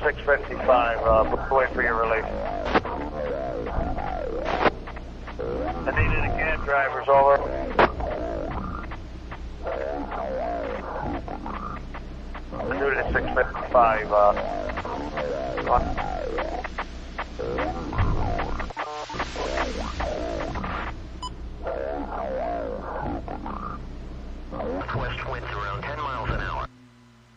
655, wait for your release. I need it again, drivers, over. I need it at 655,